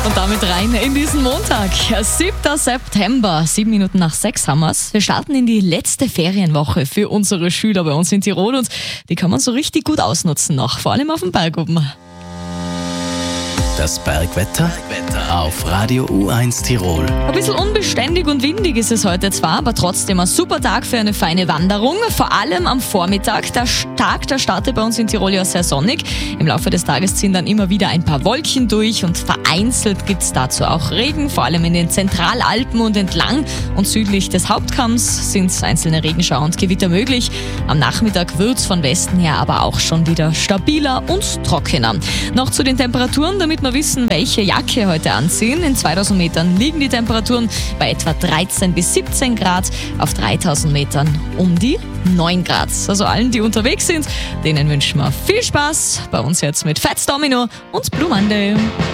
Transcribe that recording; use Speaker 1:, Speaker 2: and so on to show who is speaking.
Speaker 1: Und damit rein in diesen Montag. 7. September, 7 Minuten nach 6 haben wir's. Wir starten in die letzte Ferienwoche für unsere Schüler bei uns in Tirol und die kann man so richtig gut ausnutzen noch, vor allem auf dem Berg oben.
Speaker 2: Das Bergwetter auf Radio U1 Tirol.
Speaker 1: Ein bisschen unbeständig und windig ist es heute zwar, aber trotzdem ein super Tag für eine feine Wanderung. Vor allem am Vormittag. Der Tag, der startet bei uns in Tirol ja sehr sonnig. Im Laufe des Tages ziehen dann immer wieder ein paar Wolken durch und vereinzelt gibt es dazu auch Regen. Vor allem in den Zentralalpen und entlang und südlich des Hauptkamms sind einzelne Regenschauer und Gewitter möglich. Am Nachmittag wird es von Westen her aber auch schon wieder stabiler und trockener. Noch zu den Temperaturen, damit wir wissen, welche Jacke heute anziehen. In 2000 Metern liegen die Temperaturen bei etwa 13 bis 17 Grad, auf 3000 Metern um die 9 Grad. Also allen, die unterwegs sind, denen wünschen wir viel Spaß. Bei uns jetzt mit Fats Domino und Blue Monday.